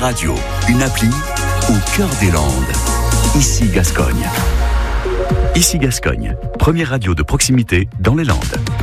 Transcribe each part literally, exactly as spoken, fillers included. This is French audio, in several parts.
radio, une appli au cœur des Landes. Ici Gascogne. Ici Gascogne, première radio de proximité dans les Landes.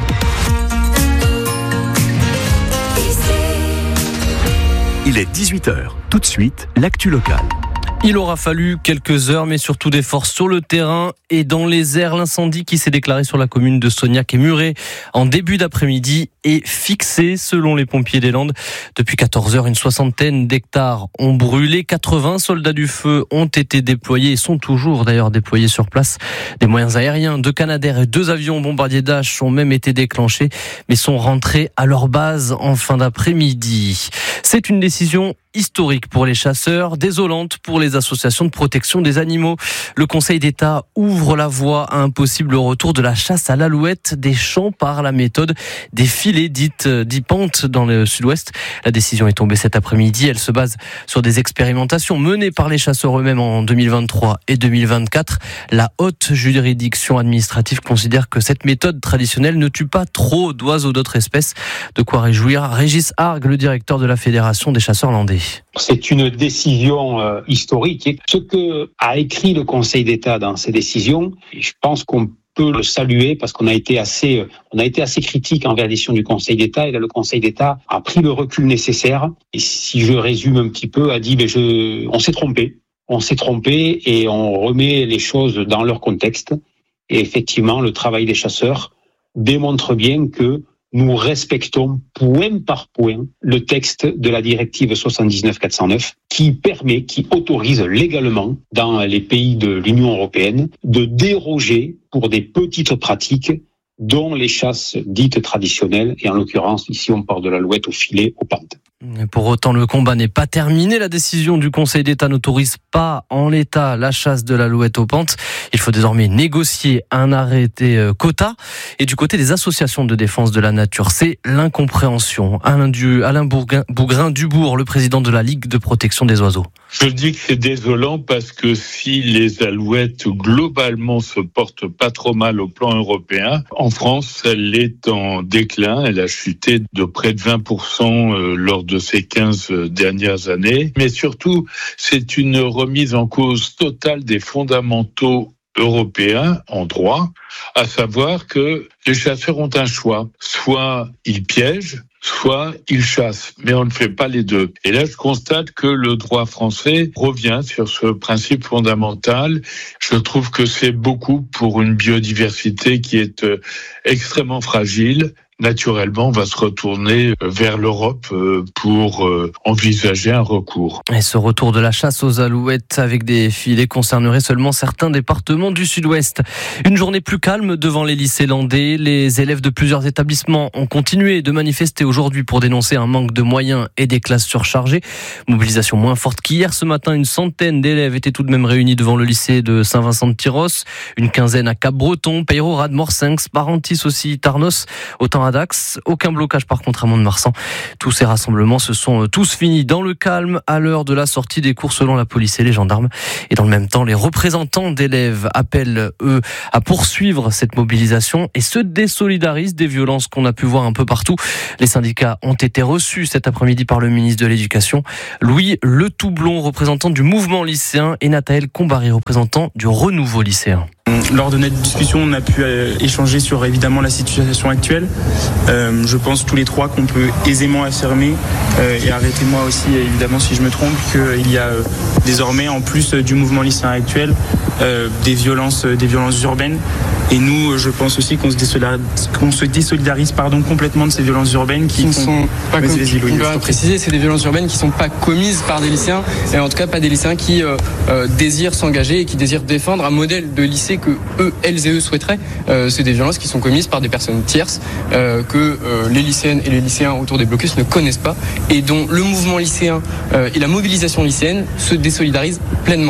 Il est dix-huit heures. Tout de suite, l'actu locale. Il aura fallu quelques heures, mais surtout des forces sur le terrain et dans les airs. L'incendie qui s'est déclaré sur la commune de Sognac et Muret en début d'après-midi est fixé selon les pompiers des Landes. Depuis quatorze heures, une soixantaine d'hectares ont brûlé. quatre-vingts soldats du feu ont été déployés et sont toujours d'ailleurs déployés sur place. Des moyens aériens, deux Canadair et deux avions bombardiers Dash ont même été déclenchés, mais sont rentrés à leur base en fin d'après-midi. C'est une décision historique pour les chasseurs, désolante pour les associations de protection des animaux. Le Conseil d'État ouvre la voie à un possible retour de la chasse à l'alouette des champs par la méthode des filets dites d'Ipante dans le sud-ouest. La décision est tombée cet après-midi. Elle se base sur des expérimentations menées par les chasseurs eux-mêmes en deux mille vingt-trois et deux mille vingt-quatre. La haute juridiction administrative considère que cette méthode traditionnelle ne tue pas trop d'oiseaux d'autres espèces. De quoi réjouir Régis Arg, le directeur de la Fédération des chasseurs landais. C'est une décision euh, historique. Ce que a écrit le Conseil d'État dans ces décisions, je pense qu'on peut le saluer parce qu'on a été assez, on a été assez critique envers la décision du Conseil d'État. Et là, le Conseil d'État a pris le recul nécessaire. Et si je résume un petit peu, a dit, ben je, on s'est trompé, on s'est trompé et on remet les choses dans leur contexte. Et effectivement, le travail des chasseurs démontre bien que nous respectons point par point le texte de la directive soixante-dix-neuf quatre cent neuf qui permet, qui autorise légalement dans les pays de l'Union européenne de déroger pour des petites pratiques dont les chasses dites traditionnelles. Et en l'occurrence, ici, on parle de l'alouette au filet, aux pentes. Pour autant, le combat n'est pas terminé. La décision du Conseil d'État n'autorise pas en l'état la chasse de l'alouette aux pentes. Il faut désormais négocier un arrêté quota. Et du côté des associations de défense de la nature, c'est l'incompréhension. Alain, du, Alain Bougrain-Dubourg, le président de la Ligue de protection des oiseaux. Je dis que c'est désolant parce que si les alouettes globalement se portent pas trop mal au plan européen, en France, elle est en déclin. Elle a chuté de près de vingt pour cent lors de ces quinze dernières années. Mais surtout, c'est une remise en cause totale des fondamentaux européens en droit, à savoir que les chasseurs ont un choix. Soit ils piègent, soit ils chassent, mais on ne fait pas les deux. Et là, je constate que le droit français revient sur ce principe fondamental. Je trouve que c'est beaucoup pour une biodiversité qui est extrêmement fragile. Naturellement, on va se retourner vers l'Europe pour envisager un recours. Et ce retour de la chasse aux alouettes avec des filets concernerait seulement certains départements du sud-ouest. Une journée plus calme devant les lycées landais. Les élèves de plusieurs établissements ont continué de manifester aujourd'hui pour dénoncer un manque de moyens et des classes surchargées. Mobilisation moins forte qu'hier. Ce matin, une centaine d'élèves étaient tout de même réunis devant le lycée de Saint-Vincent-de-Tyrosse. Une quinzaine à Cap-Breton, Peyrehorade, Morsinx, Parentis aussi, Tarnos. Autant à Dax. Aucun blocage par contre à Mont-de-Marsan. Tous ces rassemblements se sont tous finis dans le calme à l'heure de la sortie des cours selon la police et les gendarmes. Et dans le même temps, les représentants d'élèves appellent, eux, à poursuivre cette mobilisation et se désolidarisent des violences qu'on a pu voir un peu partout. Les syndicats ont été reçus cet après-midi par le ministre de l'Éducation, Louis Le Toublon, représentant du mouvement lycéen, et Nathaël Combary, représentant du renouveau lycéen. Lors de notre discussion, on a pu échanger sur évidemment la situation actuelle. Euh, je pense tous les trois qu'on peut aisément affirmer, euh, et arrêtez-moi aussi évidemment si je me trompe, qu'il y a euh, désormais en plus du mouvement lycéen actuel euh, des violences, des violences urbaines. Et nous, je pense aussi qu'on se désolidarise, qu'on se désolidarise pardon, complètement de ces violences urbaines qui, qui ne sont pas commises. On doit préciser, c'est des violences urbaines qui ne sont pas commises par des lycéens, et en tout cas pas des lycéens qui euh, euh, désirent s'engager et qui désirent défendre un modèle de lycée que eux, elles et eux souhaiteraient. Euh, c'est des violences qui sont commises par des personnes tierces euh, que euh, les lycéennes et les lycéens autour des blocus ne connaissent pas et dont le mouvement lycéen euh, et la mobilisation lycéenne se désolidarisent pleinement.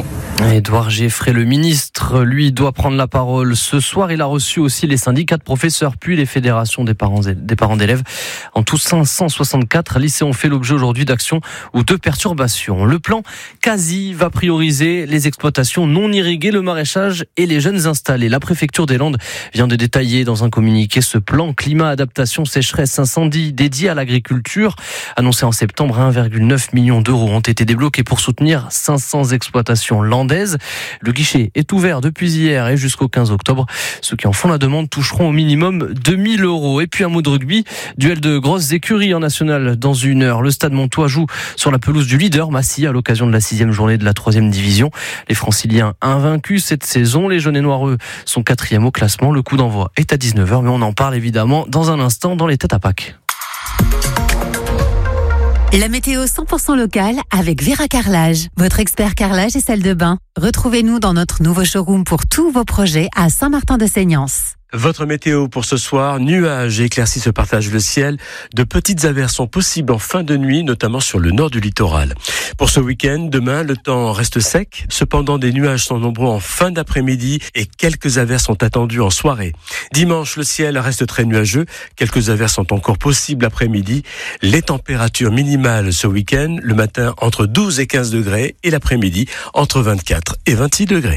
Édouard Gieffray, le ministre, lui, doit prendre la parole ce soir. Il a reçu aussi les syndicats de professeurs, puis les fédérations des parents, des parents d'élèves. En tout, cinq cent soixante-quatre lycéens ont fait l'objet aujourd'hui d'actions ou de perturbations. Le plan quasi va prioriser les exploitations non irriguées, le maraîchage et les jeunes installés. La préfecture des Landes vient de détailler dans un communiqué ce plan climat, adaptation, sécheresse, incendie dédié à l'agriculture. Annoncé en septembre, un virgule neuf million d'euros ont été débloqués pour soutenir cinq cents exploitations landaises. Le guichet est ouvert depuis hier et jusqu'au quinze octobre. Ceux qui en font la demande toucheront au minimum deux mille euros. Et puis un mot de rugby, duel de grosses écuries en national dans une heure. Le Stade Montois joue sur la pelouse du leader Massy à l'occasion de la sixième journée de la troisième division. Les Franciliens invaincus cette saison. Les jaunes et noirs, eux, sont quatrième au classement. Le coup d'envoi est à dix-neuf heures, mais on en parle évidemment dans un instant dans les têtes à Pâques. La météo cent pour cent locale avec Vera Carrelage, votre expert carrelage et salle de bain. Retrouvez-nous dans notre nouveau showroom pour tous vos projets à Saint-Martin-de-Seignance. Votre météo pour ce soir, nuages et éclaircies se partagent le ciel. De petites averses sont possibles en fin de nuit, notamment sur le nord du littoral. Pour ce week-end, demain, le temps reste sec. Cependant, des nuages sont nombreux en fin d'après-midi et quelques averses sont attendues en soirée. Dimanche, le ciel reste très nuageux. Quelques averses sont encore possibles après-midi. Les températures minimales ce week-end, le matin entre douze et quinze degrés et l'après-midi entre vingt-quatre et vingt-six degrés.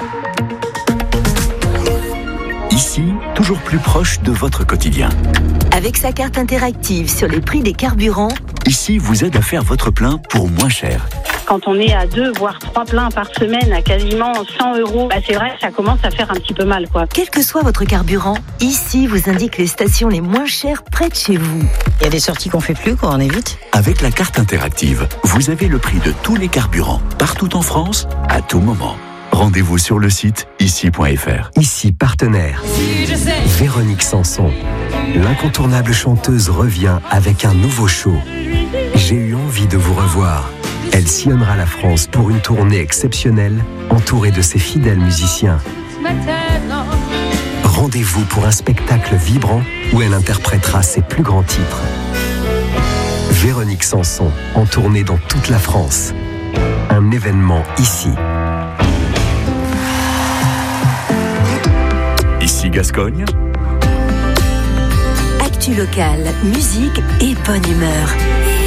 Ici, toujours plus proche de votre quotidien. Avec sa carte interactive sur les prix des carburants, Ici vous aide à faire votre plein pour moins cher. Quand on est à deux, voire trois pleins par semaine à quasiment cent euros, bah c'est vrai que ça commence à faire un petit peu mal, quoi. quel que soit votre carburant, ici vous indique les stations les moins chères près de chez vous. Il y a des sorties qu'on fait plus, quoi, on évite. Avec la carte interactive, vous avez le prix de tous les carburants, partout en France, à tout moment. Rendez-vous sur le site ici point f r. Ici partenaire. Véronique Sanson. L'incontournable chanteuse revient avec un nouveau show. J'ai eu envie de vous revoir. Elle sillonnera la France pour une tournée exceptionnelle, entourée de ses fidèles musiciens. Rendez-vous pour un spectacle vibrant où elle interprétera ses plus grands titres. Véronique Sanson, en tournée dans toute la France. Un événement ici. Ici Gascogne. Actu locale, musique et bonne humeur.